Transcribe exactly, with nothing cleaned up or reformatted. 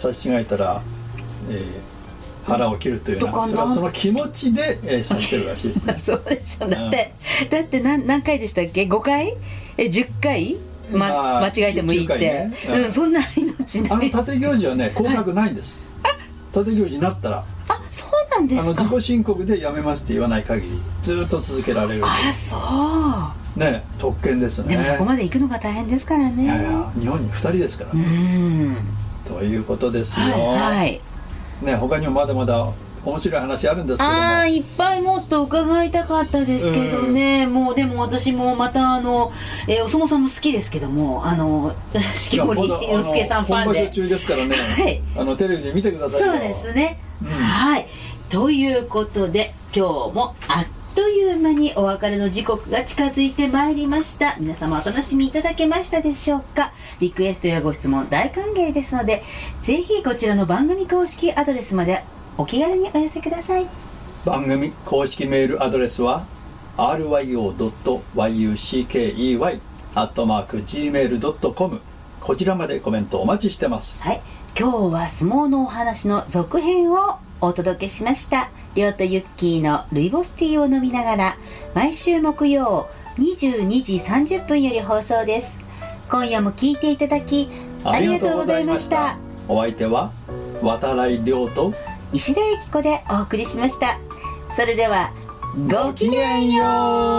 差し違えたら、えー、腹を切るというような、それはその気持ちで、えー、されてるらしいですね。 そうでしょ。だって、うん、だって何何回でしたっけ？ごかい？えじゅっかい、ま、間違えてもいいって、ね、うんうん、そんな命ない。 あの立行事はね、降格ないんです、はい、立行事になったら。 あ、そうなんですか。 あの自己申告でやめますって言わない限りずっと続けられる。 あ、そうね、 特権ですね。 でもそこまで行くのが大変ですからね。 いやいや、日本にふたりですからね。うんということですよ、 はいはい、 ね、他にもまだまだ面白い話あるんですけども、 あー、いっぱいもっと伺いたかったですけどね、うん、もうでも私もまたあの、えー、お相撲さんも好きですけども、あの式守伊之助さんファンで、 本場所中ですからね、はい、あのテレビで見てくださいよ。 そうですね、うん、はい。ということで今日もあっという間にお別れの時刻が近づいてまいりました。皆様お楽しみいただけましたでしょうか。リクエストやご質問大歓迎ですので、ぜひこちらの番組公式アドレスまでお気軽にお寄せください。 番組公式メールアドレスは アールワイオードットワイユーシーケーイーワイ アットマーク ジーメールドットコム、 こちらまでコメントお待ちしてます。 はい、今日は相撲のお話の続編をお届けしました。りょうとゆっきーのルイボスティーを飲みながら、毎週木曜にじゅうにじさんじゅっぷんより放送です。今夜も聞いていただきありがとうございました。 お相手は渡来亮と石田ゆき子でお送りしました。それではごきげんよう。